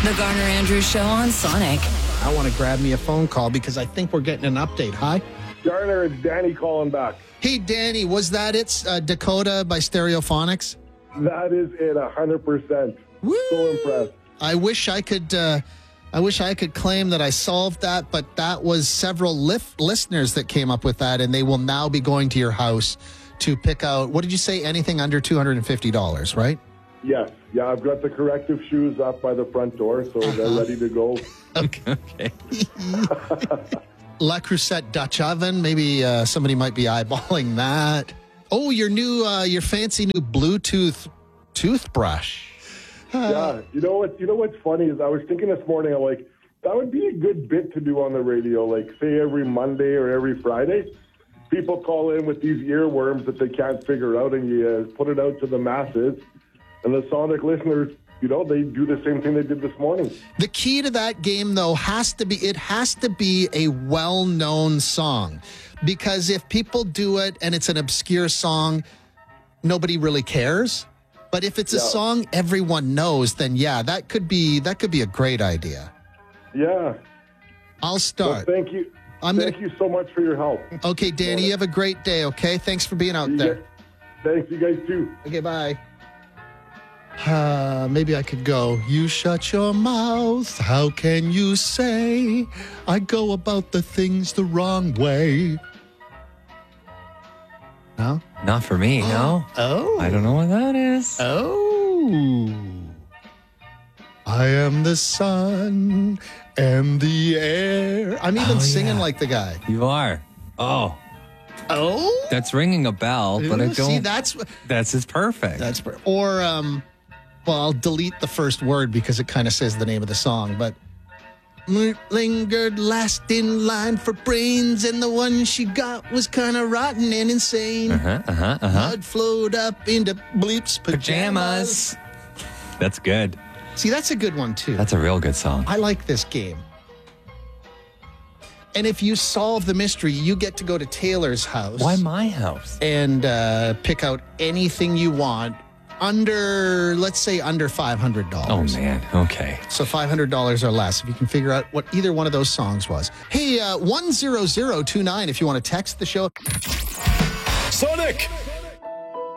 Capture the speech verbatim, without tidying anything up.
The Garner Andrews Show on Sonic. I want to grab me a phone call because I think we're getting an update. Hi. Garner, it's Danny calling back. Hey, Danny, was that it? Uh, Dakota by Stereophonics? That is it, one hundred percent. Woo! So impressed. I wish I could. Uh, I wish I could claim that I solved that, but that was several lif- listeners that came up with that, and they will now be going to your house to pick out. What did you say? Anything under two hundred and fifty dollars, right? Yes. Yeah, I've got the corrective shoes up by the front door, so uh-huh. they're ready to go. Okay. Okay. La Crusette Dutch Oven. Maybe uh, somebody might be eyeballing that. Oh, your new, uh, your fancy new Bluetooth toothbrush. Yeah, you know what? You know what's funny is I was thinking this morning, I'm like, that would be a good bit to do on the radio. Like, say every Monday or every Friday, people call in with these earworms that they can't figure out, and you uh, put it out to the masses. And the Sonic listeners, you know, they do the same thing they did this morning. The key to that game, though, has to be, it has to be a well-known song. Because if people do it and it's an obscure song, nobody really cares. But if it's a yeah. song everyone knows, then yeah, that could be, that could be a great idea. Yeah. I'll start. Well, thank you. I'm thank gonna... you so much for your help. Okay, Danny, you have a great day, okay? Thanks for being out you there. Get... Thanks, you guys too. Okay, bye. Uh, maybe I could go, you shut your mouth, how can you say I go about the things the wrong way? No? Not for me, no. Oh. I don't know what that is. Oh. I am the sun and the air. I'm even oh, singing yeah. like the guy. You are. Oh. Oh? That's ringing a bell, but Ooh, I don't. See, that's... That's it's perfect. That's per- Or, um... well, I'll delete the first word because it kind of says the name of the song, but lingered last in line for brains, and the one she got was kind of rotten and insane. Uh-huh, uh-huh, uh-huh. Blood flowed up into Bleep's pajamas. pajamas. That's good. See, that's a good one, too. That's a real good song. I like this game. And if you solve the mystery, you get to go to Taylor's house. Why my house? And uh, pick out anything you want. Under, let's say, under five hundred dollars. Oh, man. Okay. So five hundred dollars or less, if you can figure out what either one of those songs was. Hey, uh, one zero zero two nine if you want to text the show. Sonic!